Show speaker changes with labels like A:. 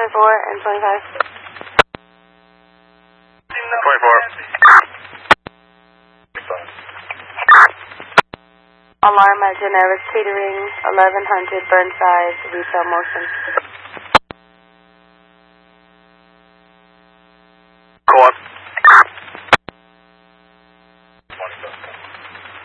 A: and 25.
B: 24.
A: Alarm at Generis Catering, 1100 Burnside, retail motion.